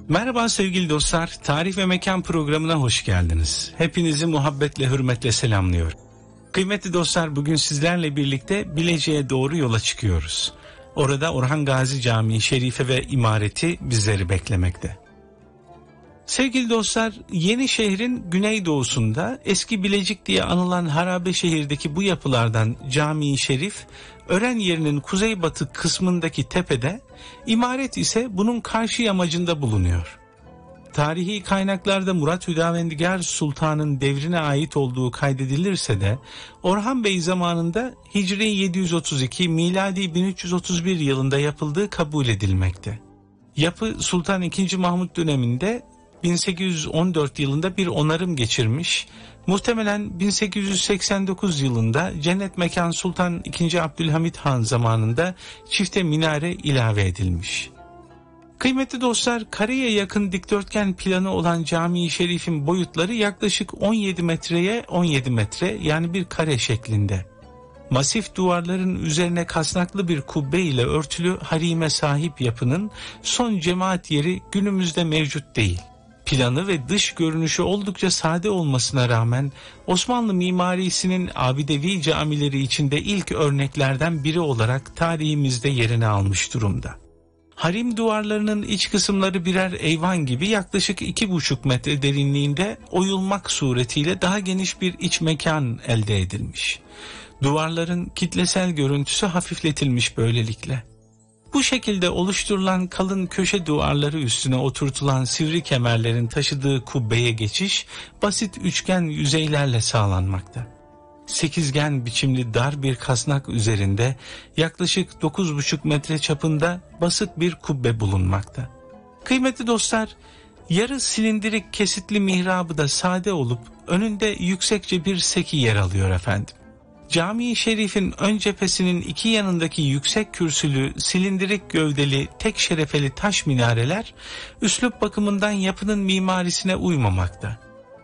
Merhaba sevgili dostlar, Tarih ve Mekan programına hoş geldiniz. Hepinizi muhabbetle, hürmetle selamlıyorum. Kıymetli dostlar, bugün sizlerle birlikte Bilecik'e doğru yola çıkıyoruz. Orada Orhan Gazi Camii Şerife ve imareti bizleri beklemekte. Sevgili dostlar, Yenişehir'in güneydoğusunda eski Bilecik diye anılan harabe şehirdeki bu yapılardan Camii Şerif, Ören yerinin kuzeybatı kısmındaki tepede, imaret ise bunun karşı yamacında bulunuyor. Tarihi kaynaklarda Murat Hüdavendigar Sultan'ın devrine ait olduğu kaydedilirse de Orhan Bey zamanında Hicri 732 miladi 1331 yılında yapıldığı kabul edilmekte. Yapı Sultan II. Mahmut döneminde 1814 yılında bir onarım geçirmiş, muhtemelen 1889 yılında Cennet Mekan Sultan II. Abdülhamit Han zamanında çifte minare ilave edilmiş. Kıymetli dostlar, kareye yakın dikdörtgen planı olan Camii Şerif'in boyutları yaklaşık 17 metreye 17 metre, yani bir kare şeklinde. Masif duvarların üzerine kasnaklı bir kubbe ile örtülü harime sahip yapının son cemaat yeri günümüzde mevcut değil. Planı ve dış görünüşü oldukça sade olmasına rağmen Osmanlı mimarisinin abidevi camileri içinde ilk örneklerden biri olarak tarihimizde yerini almış durumda. Harim duvarlarının iç kısımları birer eyvan gibi yaklaşık 2,5 metre derinliğinde oyulmak suretiyle daha geniş bir iç mekan elde edilmiş. Duvarların kitlesel görüntüsü hafifletilmiş böylelikle. Bu şekilde oluşturulan kalın köşe duvarları üstüne oturtulan sivri kemerlerin taşıdığı kubbeye geçiş basit üçgen yüzeylerle sağlanmakta. Sekizgen biçimli dar bir kasnak üzerinde yaklaşık 9,5 metre çapında basık bir kubbe bulunmakta. Kıymetli dostlar, yarı silindirik kesitli mihrabı da sade olup önünde yüksekçe bir seki yer alıyor efendim. Camii Şerif'in ön cephesinin iki yanındaki yüksek kürsülü, silindirik gövdeli, tek şerefeli taş minareler üslup bakımından yapının mimarisine uymamakta.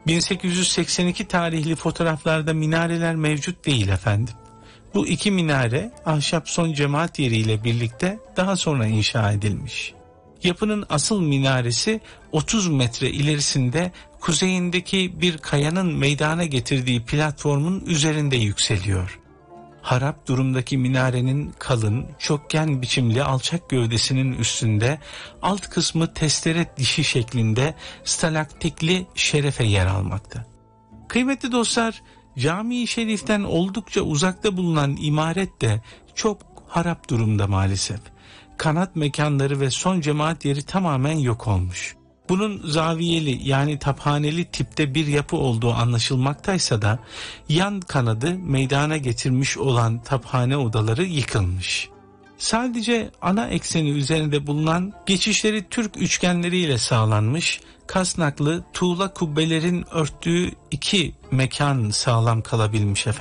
1882 tarihli fotoğraflarda minareler mevcut değil efendim. Bu iki minare ahşap son cemaat yeriyle birlikte daha sonra inşa edilmiş. Yapının asıl minaresi 30 metre ilerisinde kuzeyindeki bir kayanın meydana getirdiği platformun üzerinde yükseliyor. Harap durumdaki minarenin kalın, çokgen biçimli alçak gövdesinin üstünde alt kısmı testere dişi şeklinde stalaktikli şerefe yer almakta. Kıymetli dostlar, Camii Şerif'ten oldukça uzakta bulunan imaret de çok harap durumda maalesef. Kanat mekanları ve son cemaat yeri tamamen yok olmuş. Bunun zaviyeli, yani taphaneli tipte bir yapı olduğu anlaşılmaktaysa da yan kanadı meydana getirmiş olan taphane odaları yıkılmış. Sadece ana ekseni üzerinde bulunan geçişleri Türk üçgenleriyle sağlanmış, kasnaklı tuğla kubbelerin örttüğü iki mekan sağlam kalabilmiş efendim.